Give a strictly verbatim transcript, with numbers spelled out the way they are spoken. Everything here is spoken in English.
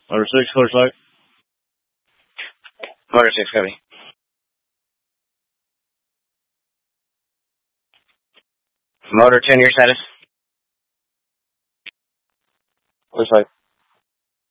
Motor six, clear sight. Motor six, copy. Motor ten, your status. Clear sight.